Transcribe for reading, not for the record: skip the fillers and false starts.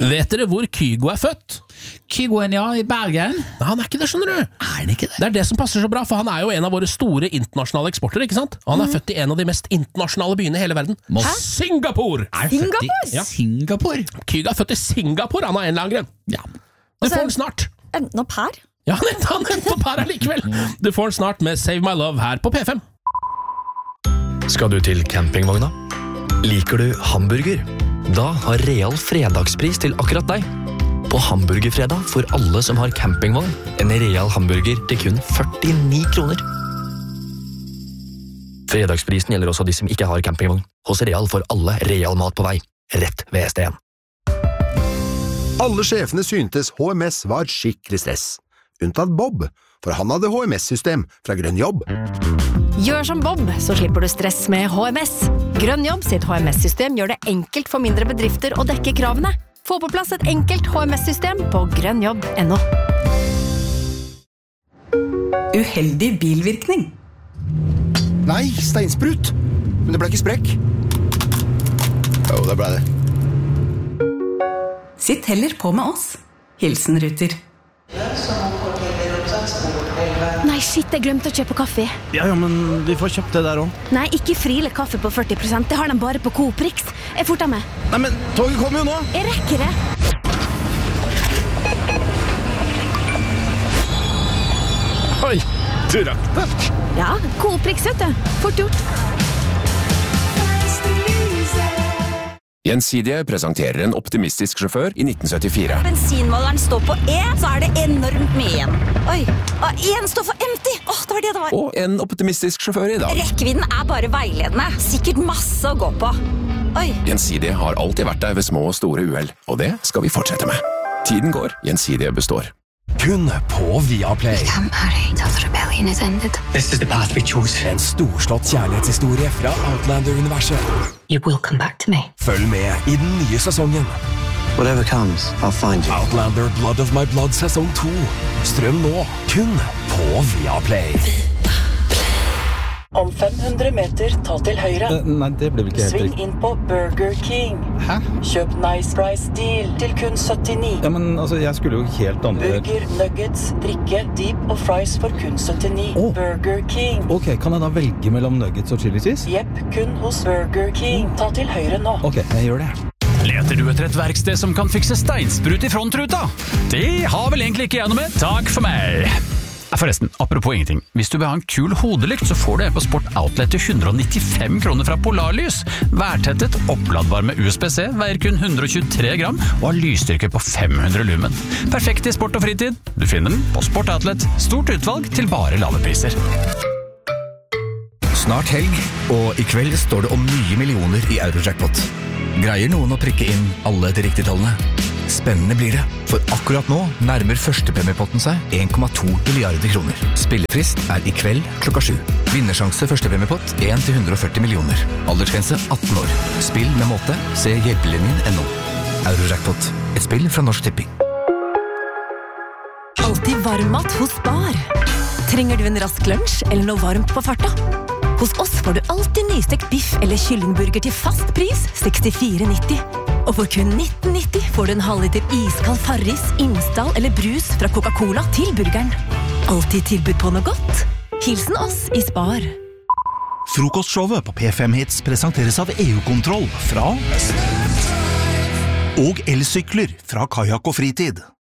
Vet dere hvor Kygo født? Kygoen, ja, i Bergen. Nei, han ikke det, skjønner du. Han ikke det? Det det som passer så bra, for han jo en av våre store internasjonale eksporter, ikke sant? Og han født i en av de mest internasjonale byene i hele verden. Singapore! Ja. Singapore? Kygo født i Singapore, han av en eller annen grunn. Ja. Du får den snart. Enten opp her? Ja, han på par likevel. Du får den snart med Save My Love her på P5. Skal du til campingvogna? Liker du hamburger? Da har Real fredagspris til akkurat deg. På hamburgerfredag får alle som har campingvogn en Real hamburger til kun 49 kroner. Fredagsprisen gjelder også de som ikke har campingvogn. Hos Real får alle Real mat på vei, rett ved ST1. Alle sjefene syntes HMS var skikkelig stress. Unntatt Bob, for han hadde HMS-system fra Grønn Jobb. Gjør som Bob, så slipper du stress med HMS. Grønn Jobb sitt HMS-system gjør det enkelt for mindre bedrifter å dekke kravene. Få på plass et enkelt HMS-system på grønnjobb.no. Uheldig bilvirkning. Nei, steinsprut. Men det ble ikke sprekk. Jo, det ble det. Sitt heller på med oss. Hilsen Ruter. Nei, shit, jeg glemte å kjøpe kaffe. Ja, men vi får kjøpt det der også. Nei, ikke Friele kaffe på 40%, det har de bare på Coop Rix. Jeg forter meg. Nei, men toget kommer jo nå. Jeg rekker det. Oi, du rakk det. Ja, Coop Rix, vet du. Fort gjort. Gjensidige presenterer en optimistisk sjåfør i 1974. Bensinmåleren står på E, så det enormt mye igjen. Oi, en står for empty. Det var det det var. Og en optimistisk sjåfør i dag. Rekkevidden bare veiledende. Sikkert masse å gå på. Oi. Gjensidige har alltid vært der ved små og store uheld, og det skal vi fortsette med. Tiden går, Gjensidige består. Kun på Viaplay. This is the path we choose. En storslått kjærlighetshistorie fra Outlander-universet. You will come back to me. Følg med i den nye sesongen. Whatever comes, I'll find you. Outlander Blood of My Blood sesong 2. Strøm nå, kun på Viaplay. Om 500 meter, ta til høyre. Nei, det ble vel ikke helt Sving riktig. inn på Burger King. Hæ? Kjøp Nice Price Deal til kun 79. Ja, men altså, jeg skulle jo helt andre... Burger, nuggets, drikke, deep og fries for kun 79. Burger King. Ok, kan jeg da velge mellom nuggets og chili cheese? Jepp, kun hos Burger King. Ta til høyre nå. Ok, jeg gjør det. Leter du etter et verksted som kan fikse steinsprut i frontruta? Det har vel egentlig ikke jeg noe med. Takk for meg. Forresten, apropos ingenting. Hvis du vil ha en kul hodelykt, så får du en på Sport Outlet til 195 kroner fra Polarlys. Værtettet, oppladbar med USB-C, veier kun 123 gram og har lysstyrke på 500 lumen. Perfekt i sport og fritid. Du finner den på Sport Outlet. Stort utvalg til bare lave priser. Snart helg, og i kveld står det om nye millioner i Eurojackpot. Greier noen å prikke inn alle de riktige tallene? Spennende blir det, for akkurat nå nærmer førstepremiepotten seg 1,2 milliarder kroner. Spillefrist i kveld klokka 7. Vinnersjanse førstepremiepott 1-140 millioner. Aldersgrense 18 år. Spill med måte, se hjelpelinjen.no. Eurojackpot, et spill fra Norsk Tipping. Alltid varmmat hos Spar. Trenger du en rask lunsj eller noe varmt på farta? Hos oss får du alltid nystekt biff eller kyllingburger til fast pris 64,90. Og for kun 19,90 får du en halvliter iskald Farris, Imsdal eller brus fra Coca-Cola til burgeren. Alltid tilbud på noe godt. Hilsen oss i Spar. Frokostshowet på P5 Hits presenteres av EU-kontroll fra og elsykler fra Kajak og Fritid.